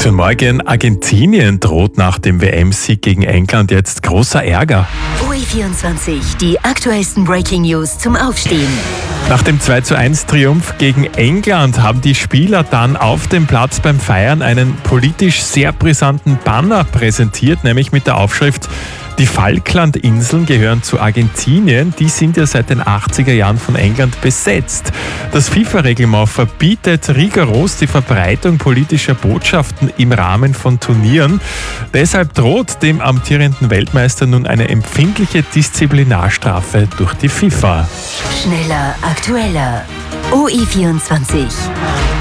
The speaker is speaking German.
Guten Morgen. Argentinien droht nach dem WM-Sieg gegen England jetzt großer Ärger. OE24, die aktuellsten Breaking News zum Aufstehen. Nach dem 2:1-Triumph gegen England haben die Spieler dann auf dem Platz beim Feiern einen politisch sehr brisanten Banner präsentiert, nämlich mit der Aufschrift: Die Falklandinseln gehören zu Argentinien, die sind ja seit den 80er Jahren von England besetzt. Das FIFA-Reglement verbietet rigoros die Verbreitung politischer Botschaften im Rahmen von Turnieren. Deshalb droht dem amtierenden Weltmeister nun eine empfindliche Disziplinarstrafe durch die FIFA. Schneller, aktueller. OE24.